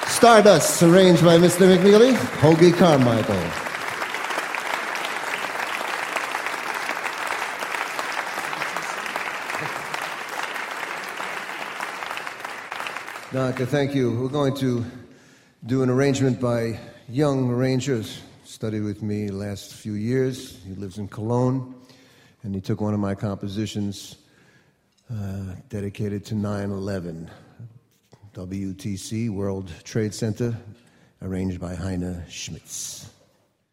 Stardust, arranged by Mr. McNeely, Hoagie Carmichael. Doctor, thank you. We're going to do an arrangement by young arrangers. Studied with me the last few years. He lives in Cologne, and he took one of my compositions dedicated to 9/11. WTC, World Trade Center, arranged by Heine Schmitz.